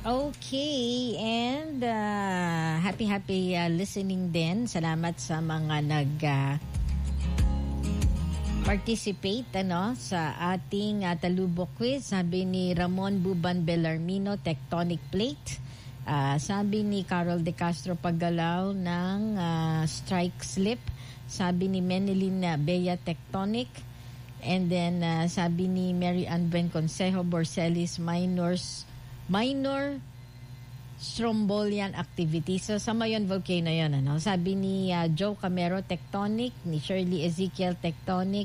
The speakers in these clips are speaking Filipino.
Okay, and happy listening din. Salamat sa mga participate sa ating talubok quiz. Sabi ni Ramon Buban Bellarmino, tectonic plate. Sabi ni Carol De Castro Paggalaw ng strike slip. Sabi ni Menelin Bea, tectonic. And then sabi ni Mary Ann Ben Consejo Borselis, minor strombolian activity. So, sa Mayon volcano yun. Sabi ni Joe Camero, tectonic. Ni Shirley Ezekiel, tectonic.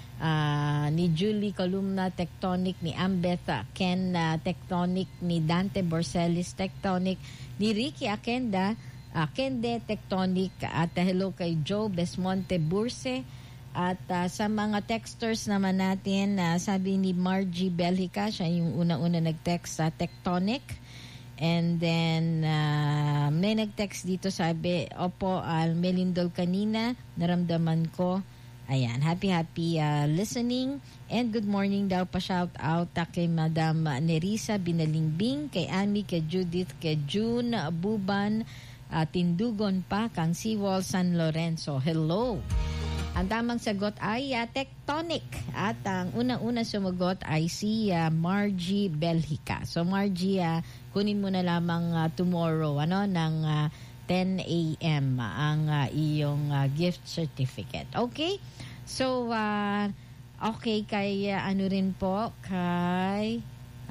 Ni Julie Columna, tectonic. Ni Ambeth Ken, tectonic. Ni Dante Borselis, tectonic. Ni Ricky Akende, tectonic. At hello kay Joe Besmonte Burse. At sa mga texters naman natin, sabi ni Margie Belhica, siya yung unang-una nag-text sa tectonic. And then, may nag-text dito, sabi, opo, Melindol kanina, naramdaman ko. Ayan, happy listening. And good morning daw pa shout out kay Madam Nerissa Binalingbing, kay Amy, kay Judith, kay June Buban, Tindugon pa, Kang Siwol, San Lorenzo. Hello! Ang tamang sagot ay tectonic. At ang unang-una sumagot ay si Margie Belhica. So Margie, kunin mo na lamang tomorrow ng 10 a.m. ang iyong gift certificate. Okay? So, okay kay rin po, kay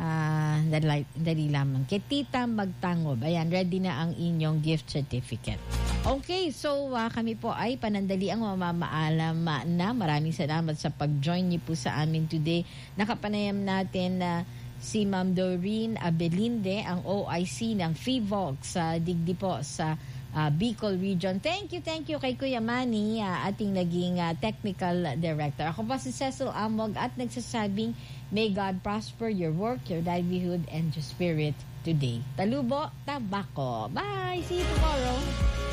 dali lamang. Kay Tita Magtangob. Ayan, ready na ang inyong gift certificate. Okay, so kami po ay panandaliang mamamaalam na. Maraming salamat sa pag-join niyo po sa amin today. Nakapanayam natin si Ma'am Doreen Abelinde, ang OIC ng FIVOLC sa digdi po sa Bicol Region. Thank you kay Kuya Manny, ating naging technical director. Ako pa si Cecil Amog at nagsasabing, may God prosper your work, your livelihood, and your spirit today. Talubo, tabako. Bye! See you tomorrow!